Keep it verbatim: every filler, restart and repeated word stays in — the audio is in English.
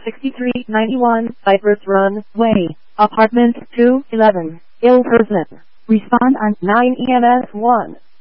sixty-three ninety-one, Cypress Run Way, Apartment two eleven, Ilverston. Respond on nine E M S one.